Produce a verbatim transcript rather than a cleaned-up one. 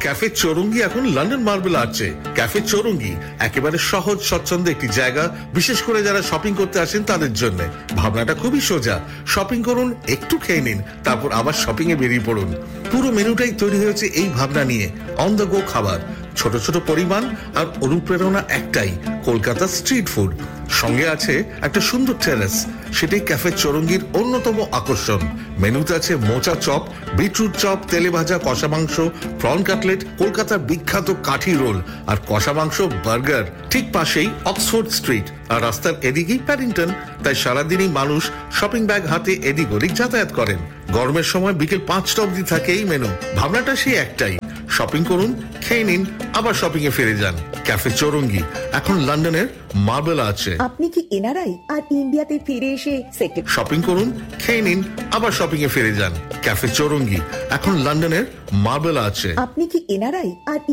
Cafe Chowringhee এখন London marble আর্চে। Cafe Chowringhee একেবারে সহজ স্বচ্ছন্দ একটি জায়গা, বিশেষ করে যারা শপিং করতে আসেন তাদের জন্য। ভাবনাটা খুবই সোজা, শপিং করুন, একটু খেয়ে নিন, তারপর আবার শপিং এ বেরিয়ে পড়ুন। পুরো মেনুটাই তৈরি হয়েছে এই ভাবনা নিয়ে, অন দ্য গো খাবার, ছোট ছোট পরিমাণ আর অনুপ্রেরণা একটাই, কলকাতা স্ট্রিট ফুড। সঙ্গে আছে একটা সুন্দর টেরেস, সেটাই ক্যাফে চৌরঙ্গির অন্যতম আকর্ষণ। মেনুতে আছে মোচা চপ, বিটরুট চপ, তেলে ভাজা কষা মাংস, প্রন কাটলেট, কলকাতার বিখ্যাত কাঠি রোল আর কষা মাংস বার্গার। ঠিক পাশেই অক্সফোর্ড স্ট্রিট, আর রাস্তার এদিকেই প্যাডিংটন। তাই সারাদিনই মানুষ শপিং ব্যাগ হাতে এদিক ওদিক যাতায়াত করেন। গরমের সময় বিকেল পাঁচটা অবধি থাকে এই মেনু। ভাবনাটা সেই একটাই, শপিং করুন, খেয়ে নিন, আবার শপিং এ ফিরে যান। ক্যাফে চৌরঙ্গি এখন লন্ডনের মার্বেল আছে। আপনি কি এনআরআই আর ইন্ডিয়াতে ফিরে এসে সেটেল? শপিং করুন, খেয়ে নিন, আবার শপিং এ ফিরে যান। ক্যাফে চৌরঙ্গি এখন লন্ডনের মার্বেল আছে। আপনি কি এনআরআই আর